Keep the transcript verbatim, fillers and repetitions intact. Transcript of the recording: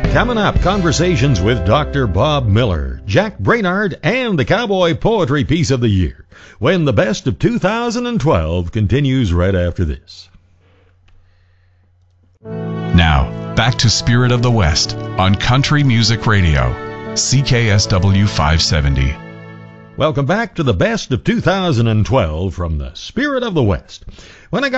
Coming up, conversations with Doctor Bob Miller, Jack Brainard, and the Cowboy Poetry Piece of the Year, when the best of two thousand twelve continues right after this. Now, back to Spirit of the West on Country Music Radio, C K S W five seventy. Welcome back to the best of two thousand twelve from the Spirit of the West. When I got